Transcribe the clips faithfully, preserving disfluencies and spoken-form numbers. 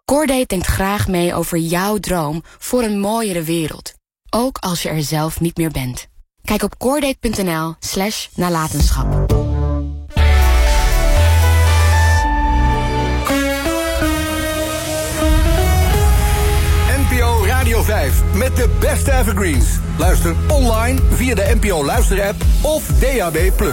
Cordate denkt graag mee over jouw droom voor een mooiere wereld. Ook als je er zelf niet meer bent. Kijk op cordate.nl slash nalatenschap. N P O Radio vijf met de beste evergreens. Luister online via de N P O luisterapp of D A B plus.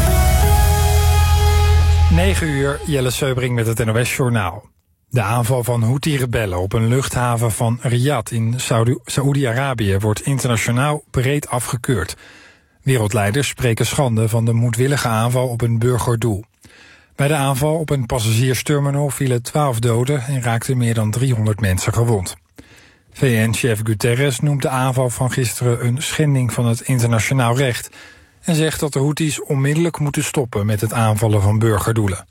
negen uur, Jelle Seubring met het N O S-journaal. De aanval van Houthi-rebellen op een luchthaven van Riyadh in Saoedi-Arabië wordt internationaal breed afgekeurd. Wereldleiders spreken schande van de moedwillige aanval op een burgerdoel. Bij de aanval op een passagiersterminal vielen twaalf doden en raakten meer dan driehonderd mensen gewond. V N-chef Guterres noemt de aanval van gisteren een schending van het internationaal recht en zegt dat de Houthis onmiddellijk moeten stoppen met het aanvallen van burgerdoelen.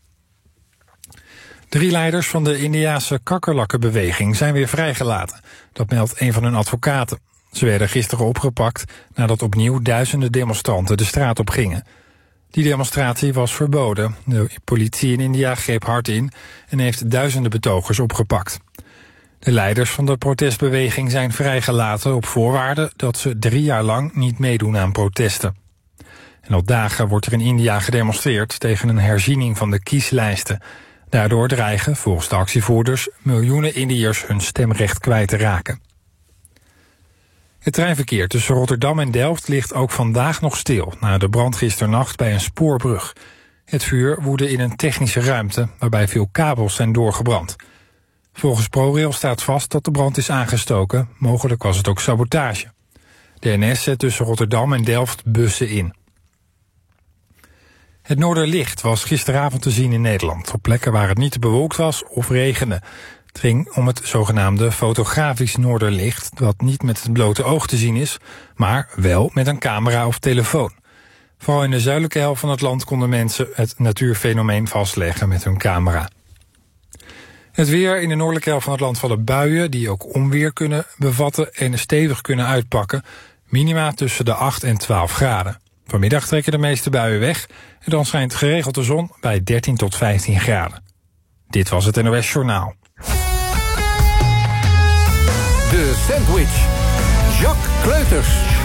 Drie leiders van de Indiase kakkerlakkenbeweging zijn weer vrijgelaten. Dat meldt een van hun advocaten. Ze werden gisteren opgepakt nadat opnieuw duizenden demonstranten de straat op gingen. Die demonstratie was verboden. De politie in India greep hard in en heeft duizenden betogers opgepakt. De leiders van de protestbeweging zijn vrijgelaten op voorwaarde dat ze drie jaar lang niet meedoen aan protesten. En al dagen wordt er in India gedemonstreerd tegen een herziening van de kieslijsten. Daardoor dreigen, volgens de actievoerders, miljoenen Indiërs hun stemrecht kwijt te raken. Het treinverkeer tussen Rotterdam en Delft ligt ook vandaag nog stil na de brand gisternacht bij een spoorbrug. Het vuur woedde in een technische ruimte waarbij veel kabels zijn doorgebrand. Volgens ProRail staat vast dat de brand is aangestoken, mogelijk was het ook sabotage. De N S zet tussen Rotterdam en Delft bussen in. Het Noorderlicht was gisteravond te zien in Nederland, op plekken waar het niet bewolkt was of regende. Het ging om het zogenaamde fotografisch Noorderlicht, dat niet met het blote oog te zien is, maar wel met een camera of telefoon. Vooral in de zuidelijke helft van het land konden mensen het natuurfenomeen vastleggen met hun camera. Het weer: in de noordelijke helft van het land vallen buien die ook onweer kunnen bevatten en stevig kunnen uitpakken. Minima tussen de acht en twaalf graden. Vanmiddag trekken de meeste buien weg en dan schijnt geregeld de zon bij dertien tot vijftien graden. Dit was het N O S Journaal. De Sandwich. Jacques Kleuters.